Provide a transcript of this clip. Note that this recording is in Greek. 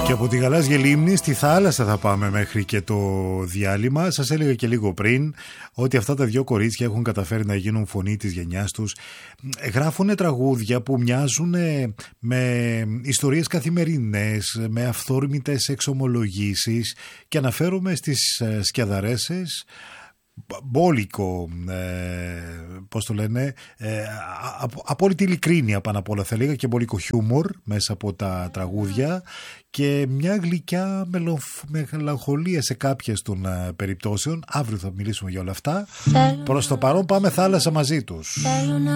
Και από τη γαλάζια λίμνη στη θάλασσα θα πάμε μέχρι και το διάλειμμα. Σας έλεγα και λίγο πριν ότι αυτά τα δύο κορίτσια έχουν καταφέρει να γίνουν φωνή της γενιάς τους. Γράφουν τραγούδια που μοιάζουν με ιστορίες καθημερινές, με αυθόρμητες εξομολογήσεις, και αναφέρομαι στις Σκιαδαρέσες. Μπόλικο, πώς το λένε, απόλυτη ειλικρίνεια πάνω απ' όλα θα λέγα, και μπόλικο χιούμορ μέσα από τα τραγούδια, και μια γλυκιά μελαγχολία σε κάποιες των περιπτώσεων. Αύριο θα μιλήσουμε για όλα αυτά. Προς το παρόν πάμε θάλασσα μαζί τους.